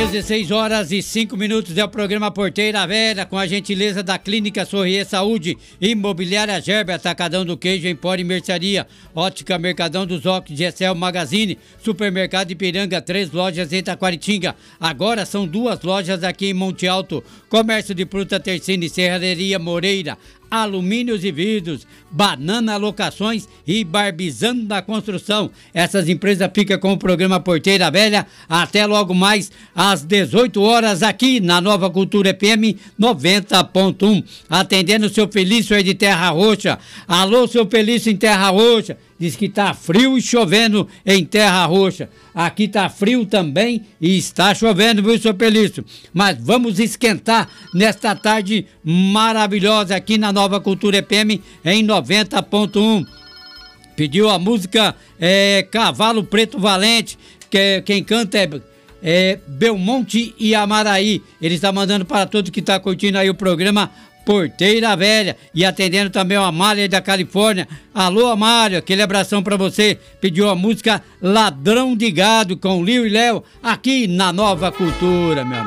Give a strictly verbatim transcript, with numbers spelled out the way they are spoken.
dezesseis horas e cinco minutos é o programa Porteira Velha, com a gentileza da Clínica Sorrier Saúde, Imobiliária Gerber, Atacadão do Queijo, Empório e Mercearia, Ótica Mercadão dos Óculos, Gessel Magazine, Supermercado Ipiranga, três lojas em Taquaritinga. Agora são duas lojas aqui em Monte Alto. Comércio de fruta Tercine, Serraria Moreira, Alumínios e Vidros, Banana Locações e Barbizando da Construção. Essas empresas ficam com o programa Porteira Velha até logo mais às dezoito horas aqui na Nova Cultura F M noventa ponto um. Atendendo o seu Felício aí de Terra Roxa. Alô, seu Felício em Terra Roxa. Diz que tá frio e chovendo em Terra Roxa. Aqui tá frio também e está chovendo, viu, seu Felício? Mas vamos esquentar nesta tarde maravilhosa aqui na Nova Cultura F M em noventa ponto um. Pediu a música é, Cavalo Preto Valente, que quem canta é, é Belmonte e Amaraí. Ele está mandando para todos que estão curtindo aí o programa Porteira Velha, e atendendo também a Amália da Califórnia. Alô, Amália, aquele abração pra você. Pediu a música Ladrão de Gado com Liu e Léo aqui na Nova Cultura, meu amigo.